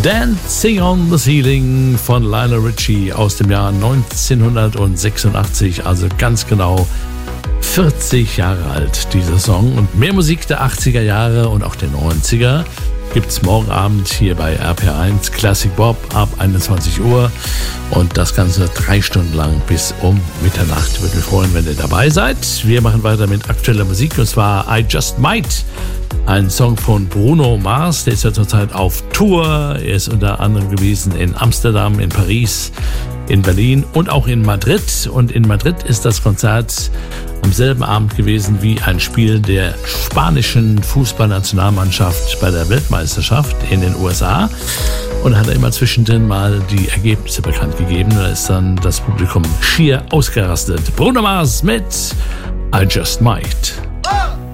Dancing on the Ceiling von Lionel Richie aus dem Jahr 1986, also ganz genau 40 Jahre alt, dieser Song. Und mehr Musik der 80er Jahre und auch der 90er gibt's morgen Abend hier bei RPR1 Classic Bob ab 21 Uhr und das Ganze 3 Stunden lang bis um Mitternacht. Würde mich freuen, wenn ihr dabei seid. Wir machen weiter mit aktueller Musik und zwar I Just Might. Ein Song von Bruno Mars, der ist ja zurzeit auf Tour. Er ist unter anderem gewesen in Amsterdam, in Paris, in Berlin und auch in Madrid. Und in Madrid ist das Konzert am selben Abend gewesen wie ein Spiel der spanischen Fußballnationalmannschaft bei der Weltmeisterschaft in den USA. Und hat er immer zwischendrin mal die Ergebnisse bekannt gegeben. Da ist dann das Publikum schier ausgerastet. Bruno Mars mit I Just Might.